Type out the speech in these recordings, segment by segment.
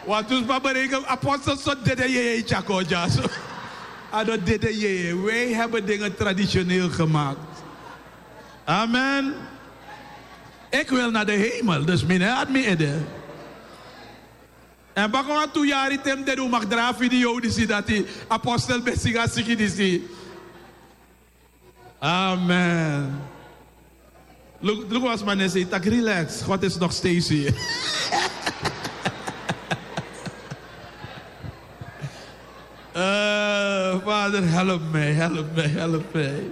Wat dus maar berekenen, apostels zo deden je Chakoja. Dat deden je. Wij hebben dingen traditioneel gemaakt. Amen. Ik wil naar de hemel, dus mijn had me eden. En bakwa tu jari tem de mag dra video die dat die apostel besiga siki die. Amen. Look wat man zei, tak relax, God is nog steeds hier. Vader, help mij, help mij, help mij.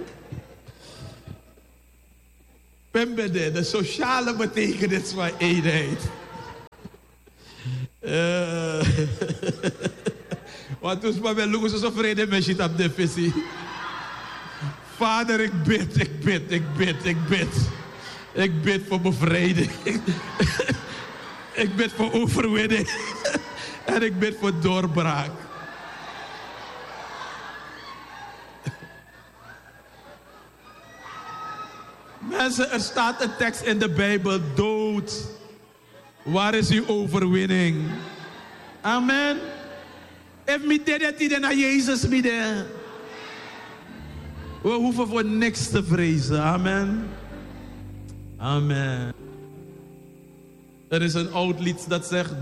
Pembede, de sociale betekenis van eenheid. Want toen we wel zo vrede met je op de visie. Vader, ik bid, ik bid, ik bid, ik bid. Ik bid voor bevrijding. Ik bid voor overwinning. En ik bid voor doorbraak. Mensen, er staat een tekst in de Bijbel. Dood. Waar is uw overwinning? Amen. If me deed het naar Jezus midden. We hoeven voor niks te vrezen. Amen. Amen. Er is een oud lied dat zegt.